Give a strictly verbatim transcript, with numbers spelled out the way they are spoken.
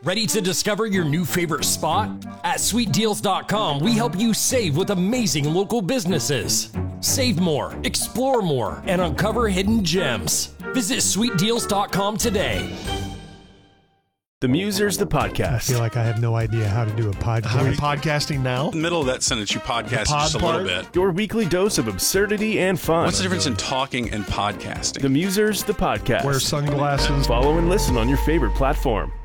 Ready to discover your new favorite spot? At sweet deals dot com, we help you save with amazing local businesses. Save more, explore more, and uncover hidden gems. Visit sweet deals dot com today. The Musers, the podcast. I feel like I have no idea how to do a podcast. How are you podcasting now? In the middle of that sentence, you podcast pod just a part? little bit. Your weekly dose of absurdity and fun. What's the difference in talking and podcasting? The Musers, the podcast. Wear sunglasses. Follow and listen on your favorite platform.